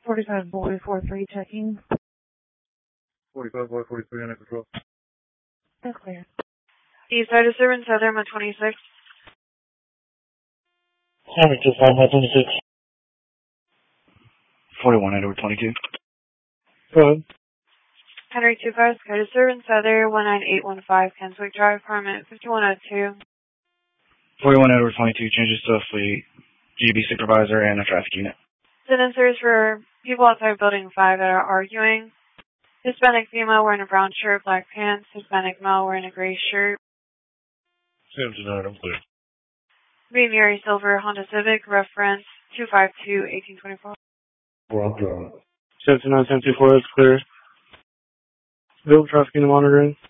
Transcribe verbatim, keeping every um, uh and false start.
forty-five boy, four three checking. forty-five boy, forty-three under control. That's clear. East side of Southern, Southern one twenty-six. Henry two five one twenty-six. forty-one Edward twenty-two. Go ahead. Henry two five, Sky to Southern, Southern one nine eight one five, Kenswick Drive, permit fifty-one oh two. forty-one Edward twenty-two, changes to a fleet, G B supervisor, and a traffic unit. Sentencers for people outside building five that are arguing. Hispanic female wearing a brown shirt, black pants. Hispanic male wearing a gray shirt. Sam tonight, I'm clear. B. Mary Silver, Honda Civic, reference two five two, eighteen twenty-four. Well, I'm done. seven two nine, seven two four is clear. Bill traffic in the monitoring.